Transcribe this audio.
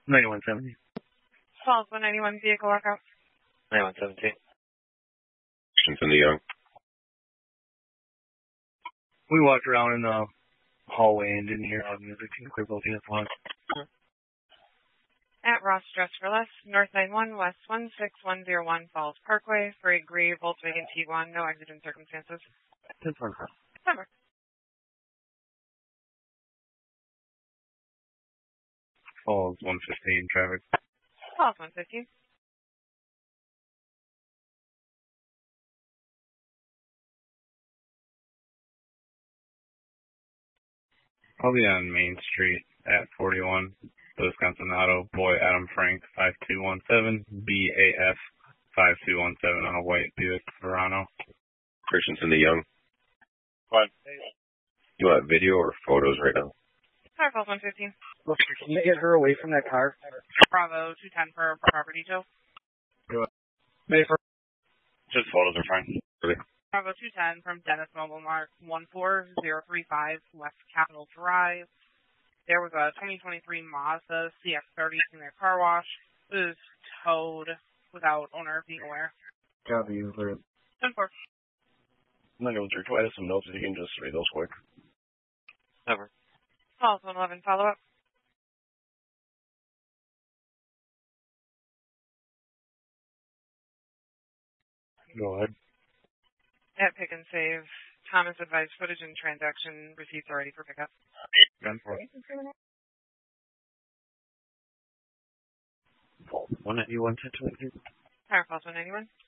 9170. Falls 191 vehicle lockout. 9117. Christensen to Young. We walked around in the hallway and didn't hear loud music. Can you clear both units once? At Ross Dress for Less, North 91, West 16101 Falls Parkway, for a gray Volkswagen Tiguan, no exigent circumstances. 10-4. Number. Falls 115 traffic. Falls 115. I'll be on Main Street at 41, Wisconsin Auto, boy Adam Frank 5217, BAF 5217 on a white Buick Verano. Christensen to Young. What? You want video or photos right now? Car Falls 115. Look, can you get her away from that car? Bravo 210 for property details. Just photos are fine. Okay. Bravo 210 from Dennis Mobile Mart 14035 West Capitol Drive. There was a 2023 Mazda CX-30 in their car wash. It was towed without owner being aware. Copy, clear. 10-4. I'm not going through quite some notes if you can just read those quick. Never. Falls 111 follow-up. Go ahead. At Pick and Save, Thomas advised footage and transaction receipts already for pickup. 10-4. 191 10-2. Car Falls 191.